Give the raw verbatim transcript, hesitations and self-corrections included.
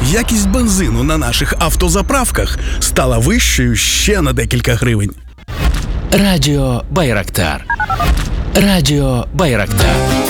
якість бензину на наших автозаправках стала вищою ще на декілька гривень. Радіо Байрактар. Радіо Байрактар.